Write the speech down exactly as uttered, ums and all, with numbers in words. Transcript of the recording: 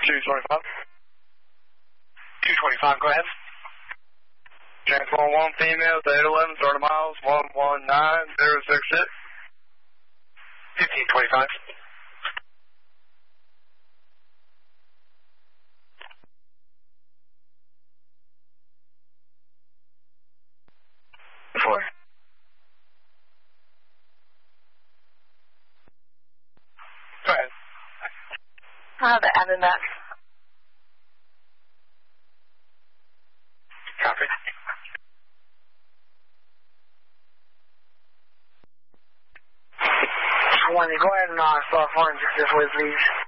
two twenty-five. two twenty-five, go ahead. Transform one female to eight eleven, thirty miles, one one nine zero six six. fifteen twenty-five. Four. Go ahead. Uh, the Abbott Max. Copy. twenty, go ahead and uh, start forensics this way, please.